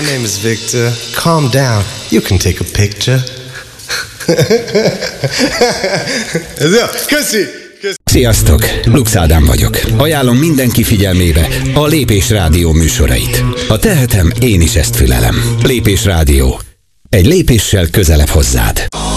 name is Victor. Calm down. You can take a picture. Köszi! Sziasztok! Lux Ádám vagyok. Ajánlom mindenki figyelmébe a Lépés Rádió műsorait. Ha tehetem, én is ezt fülelem. Lépés Rádió. Egy lépéssel közelebb hozzád.